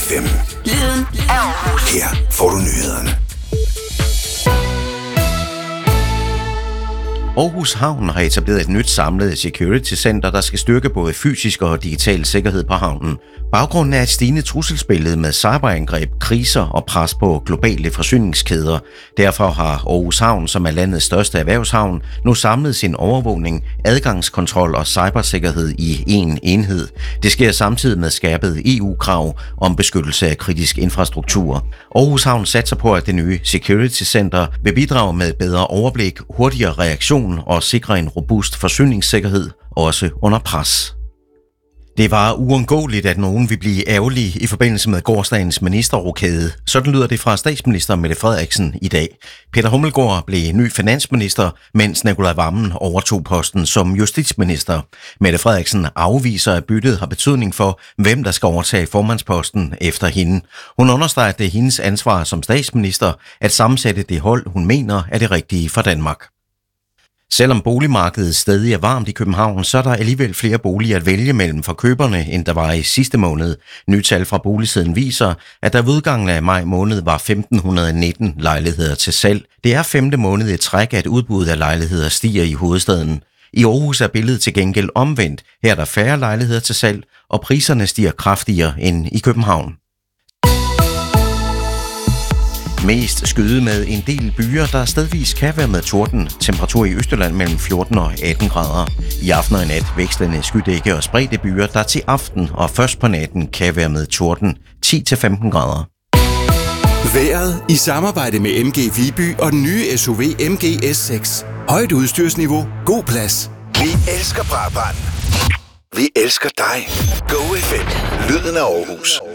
FM. Lyden af Aarhus. Her får du nyhederne. Aarhus Havn har etableret et nyt samlet security center, der skal styrke både fysisk og digital sikkerhed på havnen. Baggrunden er et stigende trusselsbillede med cyberangreb, kriser og pres på globale forsyningskæder. Derfor har Aarhus Havn, som er landets største erhvervshavn, nu samlet sin overvågning, adgangskontrol og cybersikkerhed i én enhed. Det sker samtidig med skærpet EU-krav om beskyttelse af kritisk infrastruktur. Aarhus Havn satser på, at det nye security center vil bidrage med bedre overblik, hurtigere reaktion og sikre en robust forsyningssikkerhed, også under pres. Det var uundgåeligt, at nogen vil blive ærgerlige i forbindelse med gårsdagens ministerrokade. Sådan lyder det fra statsminister Mette Frederiksen i dag. Peter Hummelgaard blev ny finansminister, mens Nicolai Wammen overtog posten som justitsminister. Mette Frederiksen afviser, at byttet har betydning for, hvem der skal overtage formandsposten efter hende. Hun understreger, at det er hendes ansvar som statsminister at sammensætte det hold, hun mener er det rigtige for Danmark. Selvom boligmarkedet stadig er varmt i København, så er der alligevel flere boliger at vælge mellem for køberne, end der var i sidste måned. Nye tal fra Boligsiden viser, at der ved udgangen af maj måned var 1.519 lejligheder til salg. Det er 5. måned i træk, at udbuddet af lejligheder stiger i hovedstaden. I Aarhus er billedet til gengæld omvendt. Her er der færre lejligheder til salg, og priserne stiger kraftigere end i København. Mest skyde med en del byer, der stedvis kan være med torden. Temperatur i Østjylland mellem 14 og 18 grader. I aften og i nat vekslende skydække og spredte byer, der til aften og først på natten kan være med torden 10-15 grader. Vejret i samarbejde med MG Viby og den nye SUV MG S6. Højt udstyrsniveau, god plads. Vi elsker Brabrand. Vi elsker dig. Go FM. Lyden af Aarhus.